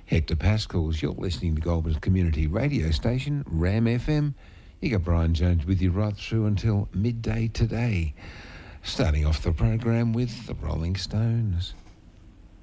Hector Pascals. You're listening to Goulburn's community radio station, Ram FM. You got Brian Jones with you right through until midday today. Starting off the program with the Rolling Stones.